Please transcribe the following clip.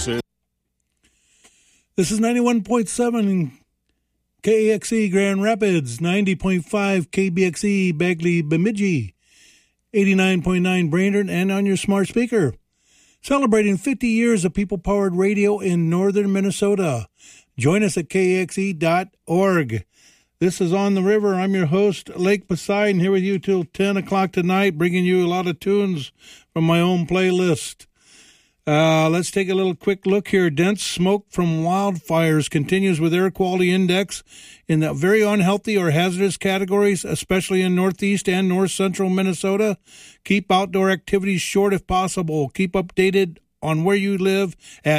This is 91.7 KAXE Grand Rapids, 90.5 KBXE Bagley Bemidji, 89.9 Brainerd, and on your smart speaker. Celebrating 50 years of people-powered radio in northern Minnesota. Join us at KAXE.org. This is On the River. I'm your host, Lake Poseidon, here with you till 10 o'clock tonight, bringing you a lot of tunes from my own playlist. Let's take a little quick look here. Dense smoke from wildfires continues with air quality index in the very unhealthy or hazardous categories, especially in northeast and north central Minnesota. Keep outdoor activities short if possible. Keep updated on where you live at